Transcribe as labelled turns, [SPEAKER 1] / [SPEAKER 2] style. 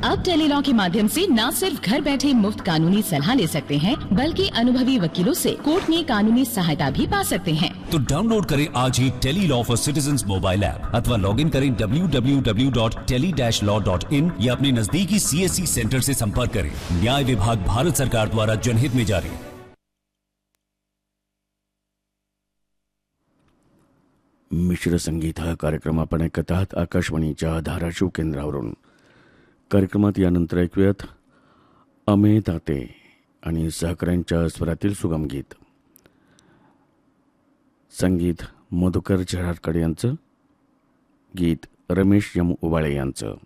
[SPEAKER 1] अब टेलीलॉ के माध्यम से न सिर्फ घर बैठे मुफ्त कानूनी सलाह ले सकते हैं, बल्कि अनुभवी वकीलों से कोर्ट में कानूनी सहायता भी पा सकते हैं।
[SPEAKER 2] तो डाउनलोड करें आज ही Tele-Law for citizens mobile app अथवा लॉग इन करें www.tele-law.in या अपने नजदीकी CSC सेंटर से संपर्क करें। न्याय विभाग भारत सरकार द्वारा जनहित में जारी।
[SPEAKER 3] मिश्र संगीत हा कार्यक्रम आपण ऐकत आहात आकाशवाणीच्या धाराशिव केंद्रावरून। कार्यक्रमात यानंतर ऐकूयात अमे ताते आणि सहकाऱ्यांच्या स्वरातील सुगम गीत। संगीत मधुकर झराडकर यांचं, गीत रमेश यम उबाळे यांचं।